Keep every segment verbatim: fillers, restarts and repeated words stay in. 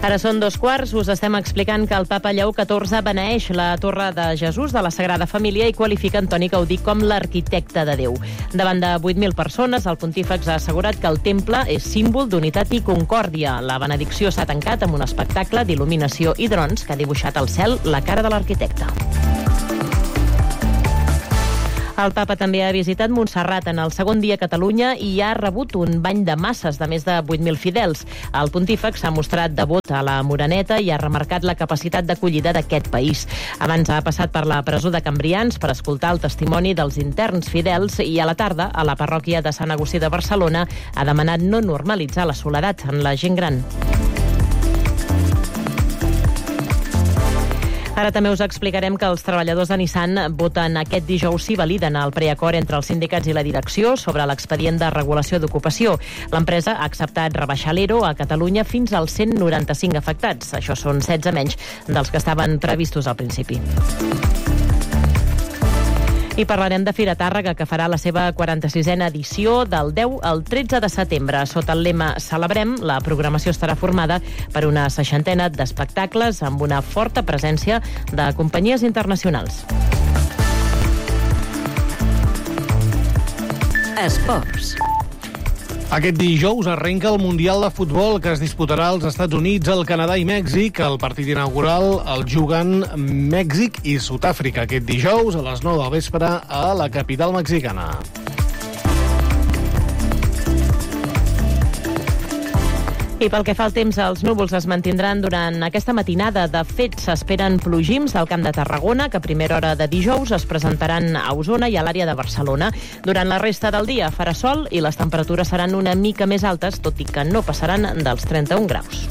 Ara són dos quarts, us estem explicant que el papa Lleó catorze beneeix la Torre de Jesús de la Sagrada Família i qualifica Antoni Gaudí com l'arquitecte de Déu. Davant de vuit mil persones, el pontífex ha assegurat que el temple és símbol d'unitat i concòrdia. La benedicció s'ha tancat amb un espectacle d'il·luminació i drons que ha dibuixat al cel la cara de l'arquitecte. El papa també ha visitat Montserrat en el segon dia a Catalunya i ha rebut un bany de masses de més de vuit mil fidels. El pontífex s'ha mostrat devot a la Moreneta i ha remarcat la capacitat d'acollida d'aquest país. Abans ha passat per la presó de Cambrians per escoltar el testimoni dels interns fidels i a la tarda, a la parròquia de Sant Agustí de Barcelona, ha demanat no normalitzar la soledat en la gent gran. Ara també us explicarem que els treballadors de Nissan voten aquest dijous si validen el preacord entre els sindicats i la direcció sobre l'expedient de regulació d'ocupació. L'empresa ha acceptat rebaixar l'E R O a Catalunya fins als cent noranta-cinc afectats. Això són setze menys dels que estaven previstos al principi. I parlarem de Fira Tàrrega, que farà la seva quaranta-sisena edició del deu al tretze de setembre. Sota el lema Celebrem, la programació estarà formada per una seixantena d'espectacles amb una forta presència de companyies internacionals. Esports. Aquest dijous arrenca el Mundial de Futbol que es disputarà als Estats Units, el Canadà i Mèxic. El partit inaugural el juguen Mèxic i Sud-àfrica aquest dijous a les nou del vespre a la capital mexicana. I pel que fa al temps, els núvols es mantindran durant aquesta matinada. De fet, s'esperen plogims al Camp de Tarragona, que a primera hora de dijous es presentaran a Osona i a l'àrea de Barcelona. Durant la resta del dia farà sol i les temperatures seran una mica més altes, tot i que no passaran dels trenta-un graus.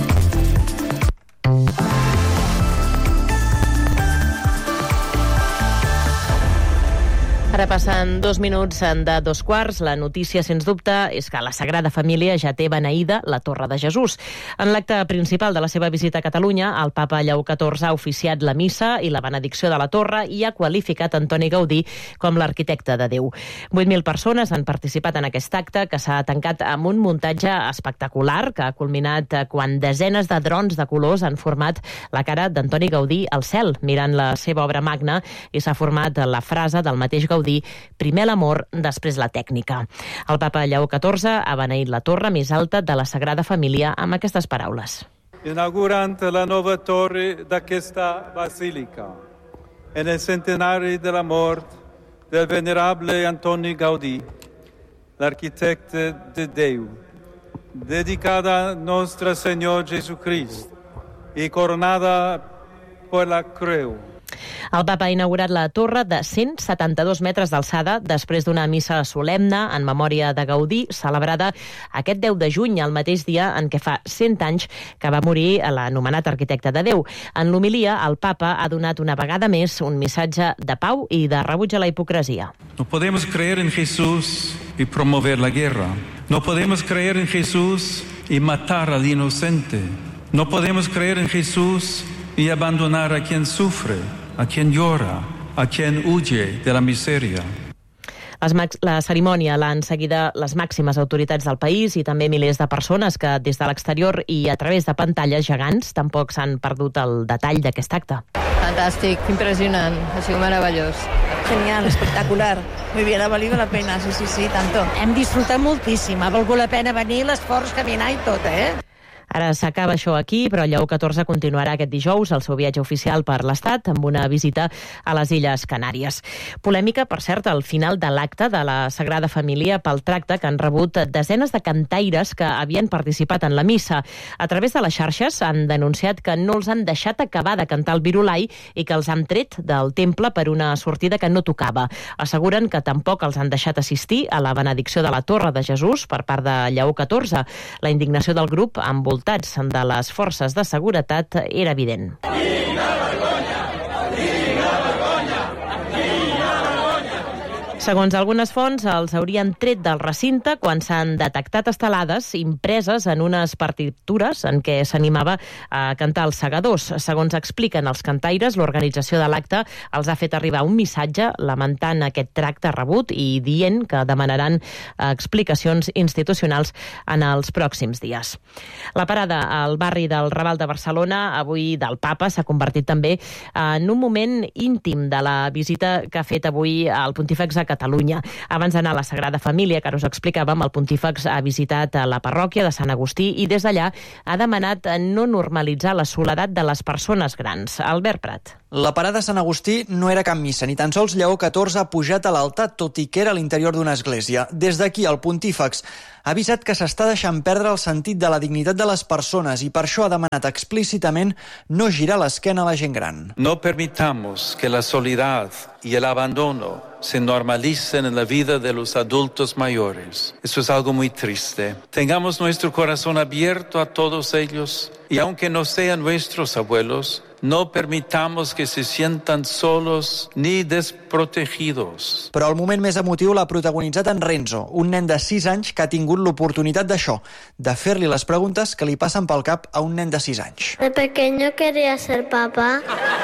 Ara passen dos minuts de dos quarts. La notícia, sens dubte, és que la Sagrada Família ja té beneïda la Torre de Jesús. En l'acte principal de la seva visita a Catalunya, el papa Lleó catorze ha oficiat la missa i la benedicció de la torre i ha qualificat Antoni Gaudí com l'arquitecte de Déu. vuit mil persones han participat en aquest acte, que s'ha tancat amb un muntatge espectacular que ha culminat quan desenes de drons de colors han format la cara d'Antoni Gaudí al cel, mirant la seva obra magna, i s'ha format la frase del mateix Gaudí: primer l'amor, després la tècnica. El papa Lleó catorze ha beneït la torre més alta de la Sagrada Família amb aquestes paraules. Inaugurant la nova torre d'aquesta basílica, en el centenari de la mort del venerable Antoni Gaudí, l'arquitecte de Déu, dedicada a Nostre Senyor Jesucrist i coronada per la creu. El papa ha inaugurat la torre de cent setanta-dos metres d'alçada després d'una missa solemne en memòria de Gaudí, celebrada aquest deu de juny, el mateix dia en què fa cent anys que va morir l'anomenat arquitecte de Déu. En l'homilia, el papa ha donat una vegada més un missatge de pau i de rebuig a la hipocresia. No podemos creer en Jesús y promover la guerra. No podemos creer en Jesús y matar al inocente. No podemos creer en Jesús y abandonar a quien sufre, a quien llora, a quien huye de la miseria. La cerimònia l'han seguida les màximes autoritats del país i també milers de persones que des de l'exterior i a través de pantalles gegants tampoc s'han perdut el detall d'aquest acte. Fantàstic, impressionant, ha sigut meravellós. Genial, espectacular. Muy bien, ha valido la pena, sí, sí, sí, tanto. Hem disfrutat moltíssim, ha valgut la pena venir, l'esforç, caminar i tot, eh? Ara s'acaba això aquí, però Lleó catorze continuarà aquest dijous el seu viatge oficial per l'Estat amb una visita a les Illes Canàries. Polèmica, per cert, al final de l'acte de la Sagrada Família pel tracte que han rebut desenes de cantaires que havien participat en la missa. A través de les xarxes han denunciat que no els han deixat acabar de cantar el Virulai i que els han tret del temple per una sortida que no tocava. Asseguren que tampoc els han deixat assistir a la benedicció de la Torre de Jesús per part de Lleó catorze. La indignació del grup envoltat de les forces de seguretat era evident. Segons algunes fonts, els haurien tret del recinte quan s'han detectat estelades impreses en unes partitures en què s'animava a cantar els segadors. Segons expliquen els cantaires, l'organització de l'acte els ha fet arribar un missatge lamentant aquest tracte rebut i dient que demanaran explicacions institucionals en els pròxims dies. La parada al barri del Raval de Barcelona, avui del Papa, s'ha convertit també en un moment íntim de la visita que ha fet avui el Pontífex a Catalunya. Abans d'anar a la Sagrada Família, que ara us explicàvem, el Pontífex ha visitat la parròquia de Sant Agustí i des d'allà ha demanat no normalitzar la soledat de les persones grans. Albert Prat. La parada a Sant Agustí no era cap missa, ni tan sols Lleó catorze ha pujat a l'altar, tot i que era a l'interior d'una església. Des d'aquí, el Pontífex ha avisat que s'està deixant perdre el sentit de la dignitat de les persones i per això ha demanat explícitament no girar l'esquena a la gent gran. No permitamos que la soledad y el abandono se normalicen en la vida de los adultos mayores. Eso es algo muy triste. Tengamos nuestro corazón abierto a todos ellos y aunque no sean nuestros abuelos, no permitamos que se sientan solos ni desprotegidos. Però el moment més emotiu l'ha protagonitzat en Renzo, un nen de sis anys que ha tingut l'oportunitat d'això, de fer-li les preguntes que li passen pel cap a un nen de sis anys. De pequeño quería ser papá.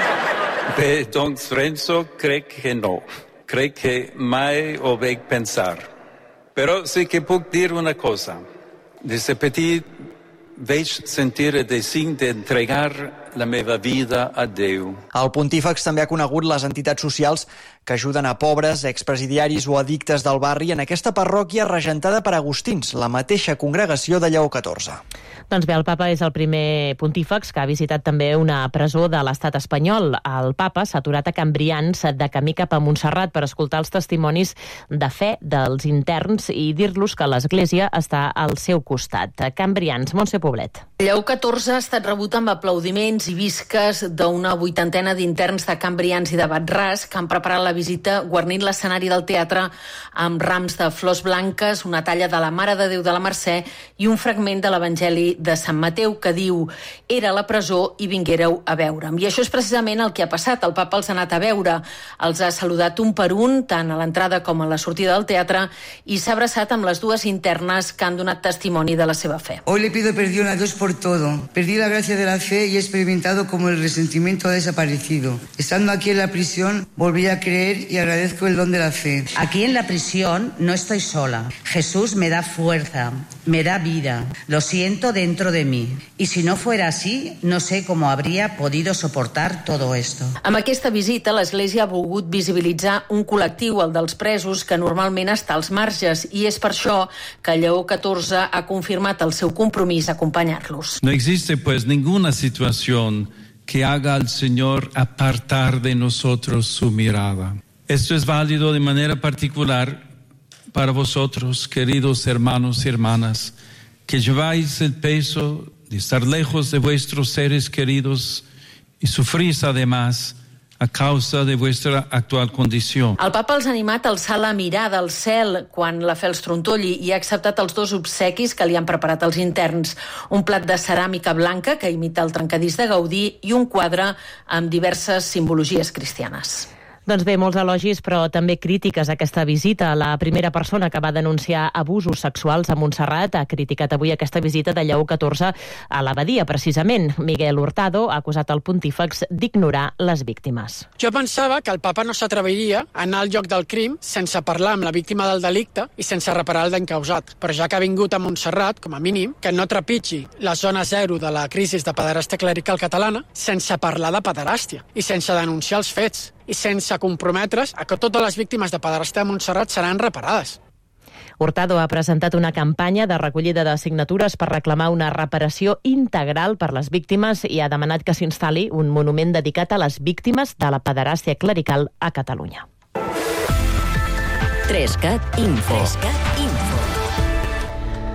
Bé, doncs Renzo, crec que no. Crec que mai ho vaig pensar. Però sí que puc dir una cosa. Des de petit vaig sentir el desig d'entregar la meva vida a Déu. El Pontífex també ha conegut les entitats socials que ajuden a pobres, expresidiaris o addictes del barri en aquesta parròquia regentada per agustins, la mateixa congregació de Lleó catorze. Doncs bé, el papa és el primer pontífex que ha visitat també una presó de l'estat espanyol. El papa s'ha aturat a Cambrians de camí cap a Montserrat per escoltar els testimonis de fe dels interns i dir-los que l'Església està al seu costat. Cambrians, Montse Poblet. Lleó catorze ha estat rebut amb aplaudiments i visques d'una vuitantena d'interns de Cambrians i de Batràs que han preparat la visita guarnint l'escenari del teatre amb rams de flors blanques, una talla de la Mare de Déu de la Mercè i un fragment de l'Evangeli de Sant Mateu que diu: era a la presó i vinguéreu a veure'm. I això és precisament el que ha passat. El papa els ha anat a veure, els ha saludat un per un, tant a l'entrada com a la sortida del teatre, i s'ha abraçat amb les dues internes que han donat testimoni de la seva fe. Hoy le pido perdón a Dios por todo. Perdí la gracia de la fe y he experimentado como el resentimiento ha desaparecido. Estando aquí en la prisión, volví a creer y agradezco el don de la fe. Aquí en la prisión no estoy sola. Jesús me da fuerza, me da vida. Lo siento dentro de mí. Y si no fuera así, no sé cómo habría podido soportar todo esto. Amb aquesta visita, l'Església ha volgut visibilitzar un col·lectiu, el dels presos, que normalment està als marges, i és per això que Lleó catorze ha confirmat el seu compromís a acompanyar-los. No existe pues ninguna situación que haga al Señor apartar de nosotros su mirada. Esto es válido de manera particular para vosotros, queridos hermanos y hermanas, que lleváis el peso de estar lejos de vuestros seres queridos y sufrís además a causa de vuestra actual condició. El papa els ha animat a alçar la mirada al cel quan la fe els trontolli i ha acceptat els dos obsequis que li han preparat els interns. Un plat de ceràmica blanca que imita el trencadís de Gaudí i un quadre amb diverses simbologies cristianes. Doncs bé, molts elogis, però també crítiques a aquesta visita. La primera persona que va denunciar abusos sexuals a Montserrat ha criticat avui aquesta visita de Lleó catorze a l'abadia, precisament. Miguel Hurtado ha acusat el pontífex d'ignorar les víctimes. Jo pensava que el papa no s'atreviria a anar al lloc del crim sense parlar amb la víctima del delicte i sense reparar el d'encausat. Però ja que ha vingut a Montserrat, com a mínim, que no trepitgi la zona zero de la crisi de pederàstia clerical catalana sense parlar de pederàstia i sense denunciar els fets i sense comprometre's a que totes les víctimes de pederàstia de Montserrat seran reparades. Hurtado ha presentat una campanya de recollida de signatures per reclamar una reparació integral per les víctimes i ha demanat que s'instal·li un monument dedicat a les víctimes de la pederàstia clerical a Catalunya. tres cat Info. tres cat Info.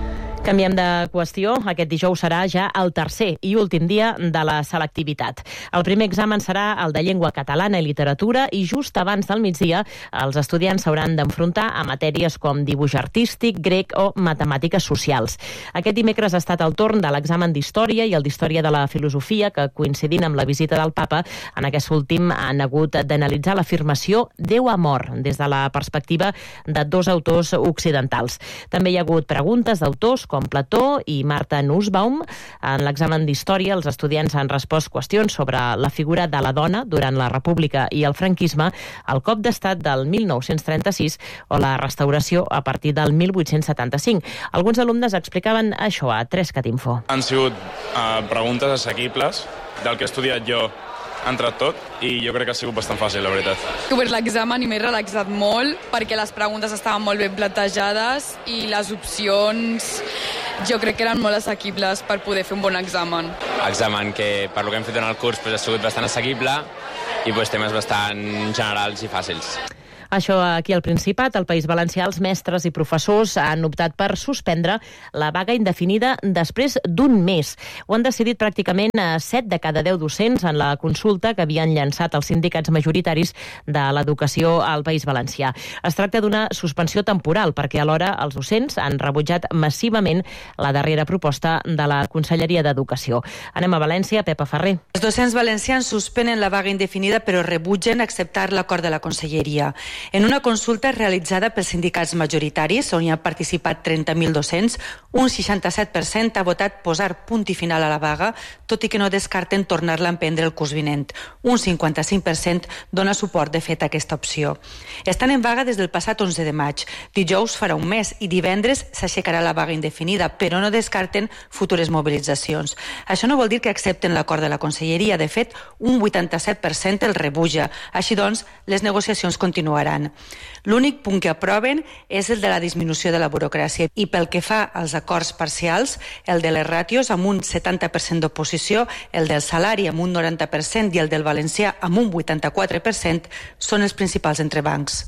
Canviem de qüestió. Aquest dijous serà ja el tercer i últim dia de la selectivitat. El primer examen serà el de llengua catalana i literatura i just abans del migdia els estudiants s'hauran d'enfrontar a matèries com dibuix artístic, grec o matemàtiques socials. Aquest dimecres ha estat el torn de l'examen d'història i el d'història de la filosofia, que coincidint amb la visita del papa, en aquest últim han hagut d'analitzar l'afirmació Déu ha mort des de la perspectiva de dos autors occidentals. També hi ha hagut preguntes d'autors com Plató i Marta Nussbaum. En l'examen d'història, els estudiants han respost qüestions sobre la figura de la dona durant la República i el franquisme, el cop d'estat del mil nou-cents trenta-sis o la restauració a partir del mil vuit-cents setanta-cinc. Alguns alumnes explicaven això a tres cat info. Han sigut uh, preguntes assequibles del que he estudiat jo. Ha entrat tot i jo crec que ha sigut bastant fàcil, la veritat. He obert l'examen i m'he relaxat molt perquè les preguntes estaven molt ben plantejades i les opcions jo crec que eren molt assequibles per poder fer un bon examen. Examen que, per lo que hem fet en el curs, pues, ha sigut bastant assequible i pues, temes bastant generals i fàcils. Això aquí al Principat, al País Valencià, els mestres i professors han optat per suspendre la vaga indefinida després d'un mes. Ho han decidit pràcticament a set de cada deu docents en la consulta que havien llançat els sindicats majoritaris de l'educació al País Valencià. Es tracta d'una suspensió temporal perquè alhora els docents han rebutjat massivament la darrera proposta de la Conselleria d'Educació. Anem a València, Pepa Ferrer. Els docents valencians suspenen la vaga indefinida però rebutgen acceptar l'acord de la Conselleria. En una consulta realitzada pels sindicats majoritaris, on hi han participat trenta mil docents, un seixanta-set per cent ha votat posar punt i final a la vaga, tot i que no descarten tornar-la a emprendre el curs vinent. Un cinquanta-cinc per cent dona suport, de fet, a aquesta opció. Estan en vaga des del passat onze de maig. Dijous farà un mes i divendres s'aixecarà la vaga indefinida, però no descarten futures mobilitzacions. Això no vol dir que accepten l'acord de la Conselleria. De fet, un vuitanta-set per cent el rebutja. Així doncs, les negociacions continuaran. L'únic punt que aproven és el de la disminució de la burocràcia i pel que fa als acords parcials, el de les ràtios amb un setanta per cent d'oposició, el del salari amb un noranta per cent i el del valencià amb un vuitanta-quatre per cent són els principals entrebancs.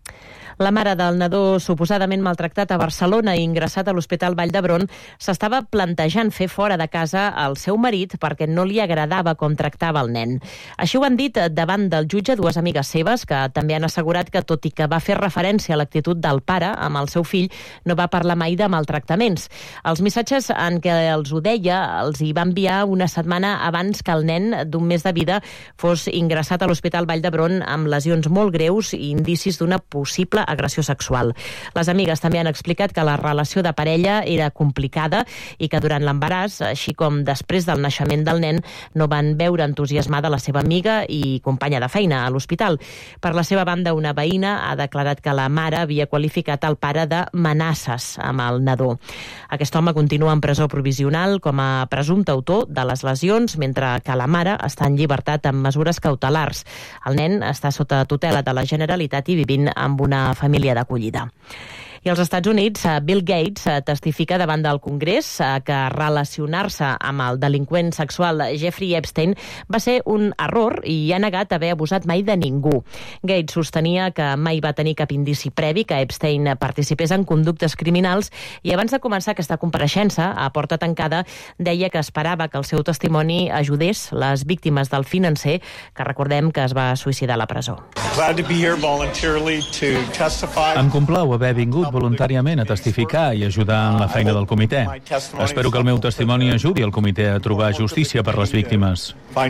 La mare del nadó suposadament maltractat a Barcelona i ingressat a l'Hospital Vall d'Hebron s'estava plantejant fer fora de casa el seu marit perquè no li agradava com tractava el nen. Així ho han dit davant del jutge dues amigues seves que també han assegurat que, tot i que va fer referència a l'actitud del pare amb el seu fill, no va parlar mai de maltractaments. Els missatges en què els ho deia els hi va enviar una setmana abans que el nen d'un mes de vida fos ingressat a l'Hospital Vall d'Hebron amb lesions molt greus i indicis d'una possible agressió sexual. Les amigues també han explicat que la relació de parella era complicada i que durant l'embaràs, així com després del naixement del nen, no van veure entusiasmada la seva amiga i companya de feina a l'hospital. Per la seva banda, una veïna ha declarat que la mare havia qualificat el pare de menaces amb el nadó. Aquest home continua en presó provisional com a presumpte autor de les lesions, mentre que la mare està en llibertat amb mesures cautelars. El nen està sota tutela de la Generalitat i vivint amb una família d'acollida. I als Estats Units, Bill Gates testifica davant del Congrés que relacionar-se amb el delinqüent sexual Jeffrey Epstein va ser un error i ha negat haver abusat mai de ningú. Gates sostenia que mai va tenir cap indici previ que Epstein participés en conductes criminals i abans de començar aquesta compareixença a porta tancada deia que esperava que el seu testimoni ajudés les víctimes del financer, que recordem que es va suïcidar a la presó. Em complau haver vingut voluntàriament a testificar i ajudar en la feina del comitè. Espero que el meu testimoni ajudi el comitè a trobar justícia per les víctimes.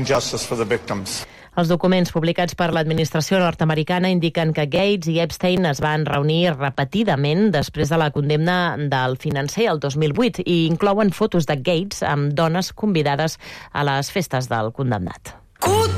Els documents publicats per l'administració nord-americana indiquen que Gates i Epstein es van reunir repetidament després de la condemna del financer el dos mil vuit i inclouen fotos de Gates amb dones convidades a les festes del condemnat.